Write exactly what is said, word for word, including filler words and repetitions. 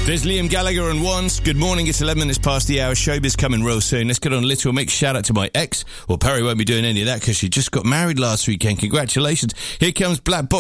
There's Liam Gallagher and Once. Good morning, it's eleven minutes past the hour. Showbiz coming real soon. Let's get on a little make shout out to my ex. Well, Perry won't be doing any of that because she just got married last weekend. Congratulations. Here comes Black Box.